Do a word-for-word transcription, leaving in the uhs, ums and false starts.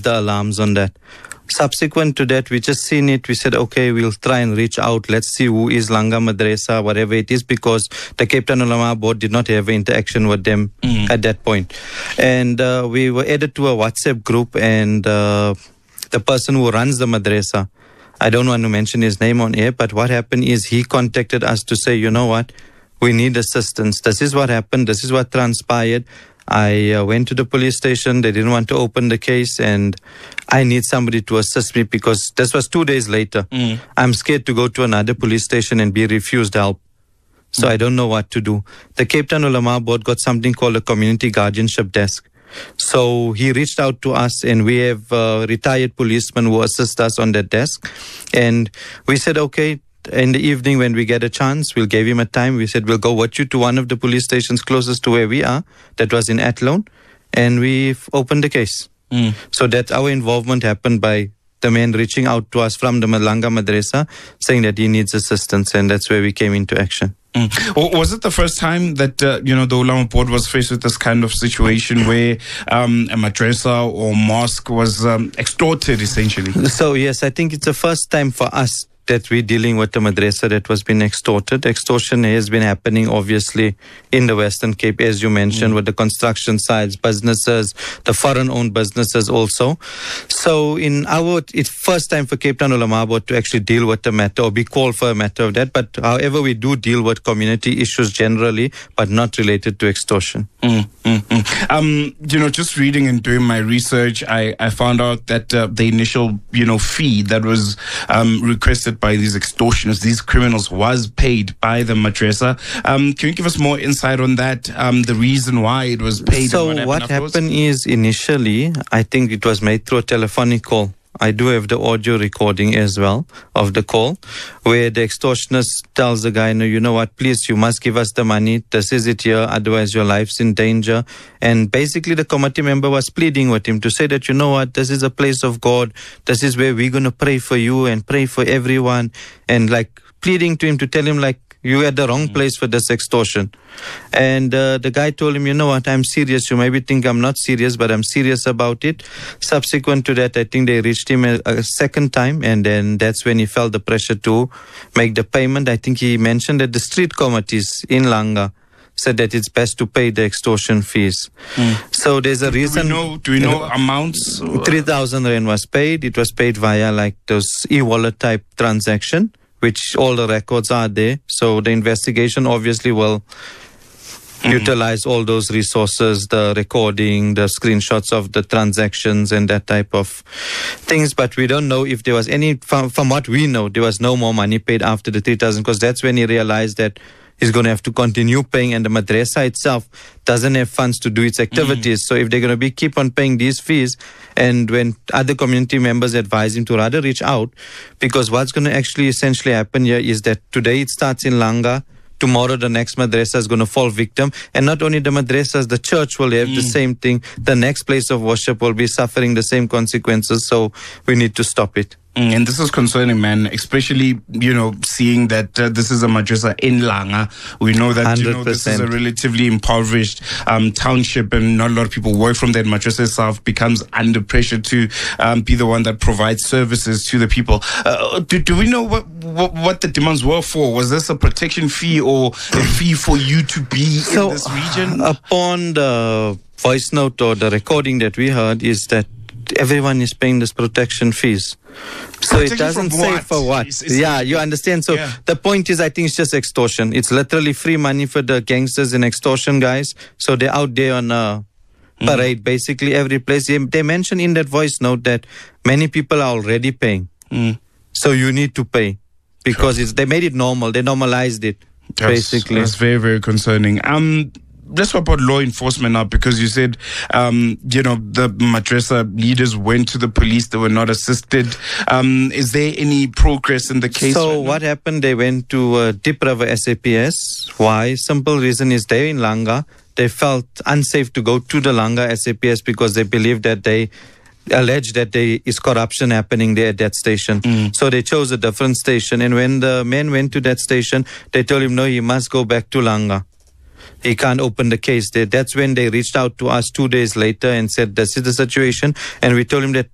the alarms on that. Subsequent to that, we just seen it. We said, okay, we'll try and reach out. Let's see who is Langa Madrasa, whatever it is, because the Cape Town Ulama Board did not have interaction with them mm. at that point. And uh, we were added to a WhatsApp group, and uh, the person who runs the madrasa, I don't want to mention his name on air, but what happened is he contacted us to say, you know what, we need assistance. This is what happened. This is what transpired. I uh, went to the police station. They didn't want to open the case, and I need somebody to assist me because this was two days later. Mm. I'm scared to go to another police station and be refused help. So mm. I don't know what to do. The Cape Town Ulama Board got something called a community guardianship desk. So he reached out to us, and we have uh, retired policemen who assist us on that desk. And we said, okay, in the evening when we get a chance, we'll give him a time. We said, we'll go watch you to one of the police stations closest to where we are. That was in Athlone. And we've opened the case. Mm. So that our involvement happened by the man reaching out to us from the Langa Madrasa, saying that he needs assistance. And that's where we came into action. Mm. Was it the first time that, uh, you know, the Ulama Board was faced with this kind of situation where um, a madrasa or mosque was um, extorted, essentially? So, yes, I think it's the first time for us that we're dealing with a madrasa that was being extorted. Extortion has been happening, obviously, in the Western Cape, as you mentioned, mm. with the construction sites, businesses, the foreign-owned businesses also. So in our, it's first time for Cape Town Ulama Board to actually deal with the matter or be called for a matter of that. But however, we do deal with community issues generally, but not related to extortion. Mm, mm, mm. Um, you know, just reading and doing my research, I, I found out that uh, the initial, you know, fee that was um, requested by these extortioners, these criminals, was paid by the madrasa. Um, can you give us more insight on that? Um, the reason why it was paid? So and what happened, what happened is initially, I think it was made through a telephonic call. I do have the audio recording as well of the call, where the extortionist tells the guy, no, you know what, please, you must give us the money. This is it here, otherwise your life's in danger. And basically the committee member was pleading with him to say that, you know what, this is a place of God. This is where we're going to pray for you and pray for everyone. And like pleading to him to tell him like, you at the wrong place for this extortion. And uh, the guy told him, you know what, I'm serious. You maybe think I'm not serious, but I'm serious about it. Subsequent to that, I think they reached him a, a second time. And then that's when he felt the pressure to make the payment. I think he mentioned that the street committees in Langa said that it's best to pay the extortion fees. Mm. So there's a reason. Do we know, do we know amounts? three thousand rand was paid. It was paid via like those e-wallet type transaction, which all the records are there. So the investigation obviously will mm-hmm. utilize all those resources, the recording, the screenshots of the transactions and that type of things. But we don't know if there was any, from, from what we know, there was no more money paid after the three thousand, because that's when he realized that he's going to have to continue paying, and the madrasa itself doesn't have funds to do its activities. Mm. So if they're going to be keep on paying these fees, and when other community members advise him to rather reach out, because what's going to actually essentially happen here is that today it starts in Langa, tomorrow the next madrasa is going to fall victim, and not only the madrasas, the church will have mm. the same thing. The next place of worship will be suffering the same consequences. So we need to stop it. And this is concerning, man, especially, you know, seeing that uh, this is a madrasa in Langa. We know that, you know, this is a relatively impoverished um, township, and not a lot of people work from that. Madrasa itself becomes under pressure to um, be the one that provides services to the people. Uh, do, do we know what, what what the demands were for? Was this a protection fee or a fee for you to be so, in this region? Upon the voice note or the recording that we heard is that everyone is paying this protection fees. So protection it doesn't say what? for what. It's, it's yeah, you understand? So yeah. The point is, I think it's just extortion. It's literally free money for the gangsters and extortion guys. So they're out there on a parade, mm. basically every place. They, they mention in that voice note that many people are already paying. Mm. So you need to pay because sure. it's, they made it normal. They normalized it, that's, basically. That's very, very concerning. Um. Let's talk about law enforcement now, because you said, um, you know, the madrasa leaders went to the police. They were not assisted. Um, is there any progress in the case? So right what now? happened, they went to uh, Deep River S A P S. Why? Simple reason is they're in Langa. They felt unsafe to go to the Langa S A P S because they believed that they alleged that there is corruption happening there at that station. Mm. So they chose a different station. And when the men went to that station, they told him, no, he must go back to Langa. He can't open the case there. That's when they reached out to us two days later and said, this is the situation. And we told him that